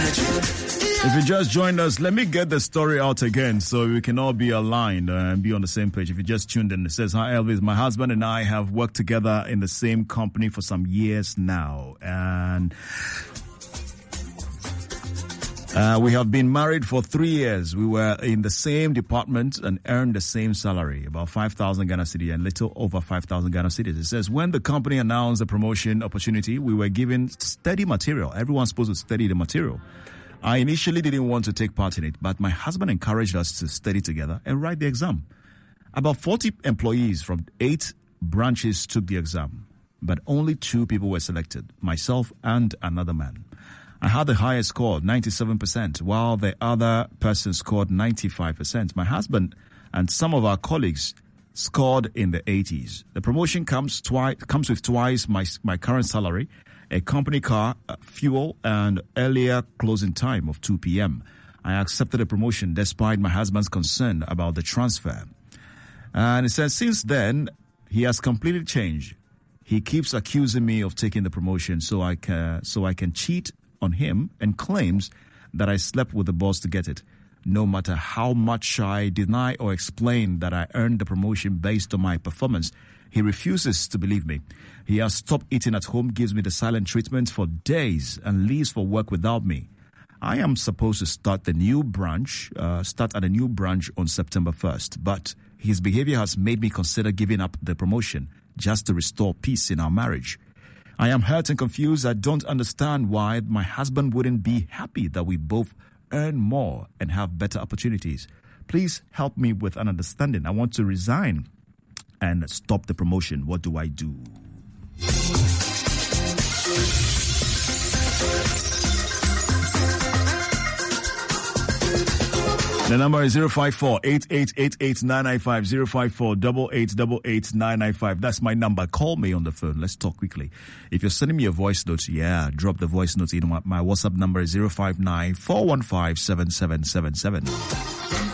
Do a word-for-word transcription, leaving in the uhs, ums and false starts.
If you just joined us, let me get the story out again so we can all be aligned and be on the same page. If you just tuned in, it says, "Hi Elvis, my husband and I have worked together in the same company for some years now. And uh, we have been married for three years. We were in the same department and earned the same salary, about five thousand Ghana cedi and little over five thousand Ghana cedis. It says, when the company announced the promotion opportunity, we were given steady material. Everyone's supposed to study the material. I initially didn't want to take part in it, but my husband encouraged us to study together and write the exam. About forty employees from eight branches took the exam, but only two people were selected, myself and another man. I had the highest score, ninety-seven percent, while the other person scored ninety-five percent. My husband and some of our colleagues scored in the eighties. The promotion comes twice, comes with twice my, my current salary, a company car, fuel, and earlier closing time of two p.m. I accepted a promotion despite my husband's concern about the transfer. And it says, since then, he has completely changed. He keeps accusing me of taking the promotion so I can, so I can cheat on him, and claims that I slept with the boss to get it. No matter how much I deny or explain that I earned the promotion based on my performance, he refuses to believe me. He has stopped eating at home, gives me the silent treatment for days, and leaves for work without me. I am supposed to start the new branch, uh, start at a new branch on September first, but his behavior has made me consider giving up the promotion just to restore peace in our marriage. I am hurt and confused. I don't understand why my husband wouldn't be happy that we both earn more and have better opportunities. Please help me with an understanding. I want to resign and stop the promotion. What do I do? The number is zero five four, eight eight eight eight, nine nine five, zero five four, eight eight eight eight, nine nine five. That's my number. Call me on the phone. Let's talk quickly. If you're sending me a voice note, yeah, drop the voice note in. My WhatsApp number is zero five nine, four one five, seven seven seven seven.